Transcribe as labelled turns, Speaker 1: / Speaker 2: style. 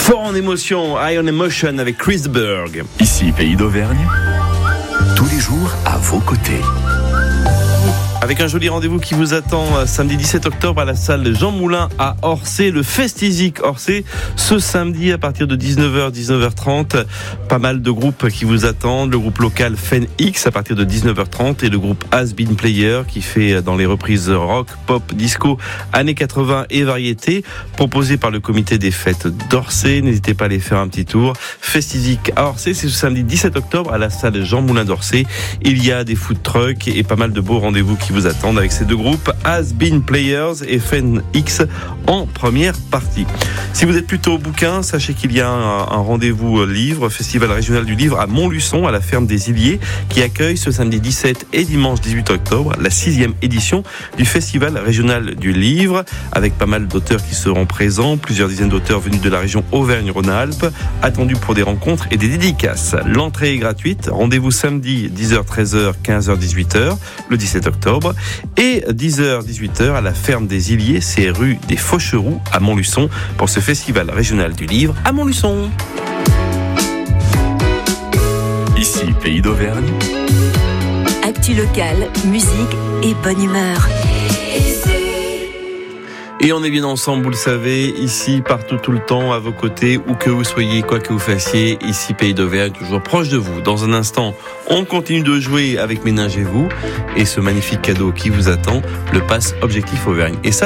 Speaker 1: Fort en émotion, High on Emotion avec Chris Berg.
Speaker 2: Ici, Pays d'Auvergne, tous les jours à vos côtés.
Speaker 1: Avec un joli rendez-vous qui vous attend samedi 17 octobre à la salle Jean Moulin à Orsay, le Festizik Orsay, ce samedi à partir de 19h, 19h30. Pas mal de groupes qui vous attendent. Le groupe local Fen X à partir de 19h30 et le groupe Has Been Player qui fait dans les reprises rock, pop, disco, années 80 et variété, proposé par le comité des fêtes d'Orsay. N'hésitez pas à aller faire un petit tour. Festizik à Orsay, c'est ce samedi 17 octobre à la salle Jean Moulin d'Orsay. Il y a des food trucks et pas mal de beaux rendez-vous qui vous attendent avec ces deux groupes, Has Been Players et Fen X en première partie. Si vous êtes plutôt bouquin, sachez qu'il y a un rendez-vous livre, Festival régional du livre à Montluçon, à la ferme des Iliers, qui accueille ce samedi 17 et dimanche 18 octobre la 6e édition du Festival régional du livre, avec pas mal d'auteurs qui seront présents, plusieurs dizaines d'auteurs venus de la région Auvergne-Rhône-Alpes, attendus pour des rencontres et des dédicaces. L'entrée est gratuite, rendez-vous samedi 10h, 13h, 15h, 18h, le 17 octobre, et 10h, 18h à la ferme des Iliers, c'est rue des Faucheroux à Montluçon, pour ce Festival régional du livre à Montluçon.
Speaker 2: Ici, Pays d'Auvergne.
Speaker 3: Actu locale, musique et bonne humeur.
Speaker 1: Et on est bien ensemble, vous le savez, ici, partout, tout le temps, à vos côtés, où que vous soyez, quoi que vous fassiez, ici, Pays d'Auvergne, toujours proche de vous. Dans un instant, on continue de jouer avec Ménagez-vous et ce magnifique cadeau qui vous attend, le pass Objectif Auvergne. Et ça,